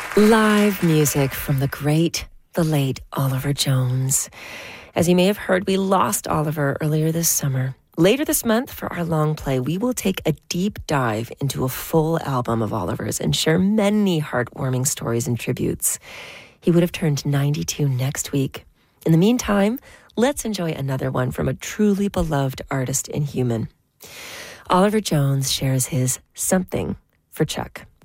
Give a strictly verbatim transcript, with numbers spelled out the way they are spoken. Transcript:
Live music from the great, the late Oliver Jones. As you may have heard, we lost Oliver earlier this summer. Later this month, for our long play, we will take a deep dive into a full album of Oliver's and share many heartwarming stories and tributes. He would have turned ninety-two next week. In the meantime, let's enjoy another one from a truly beloved artist in Human. Oliver Jones shares his Something for Chuck.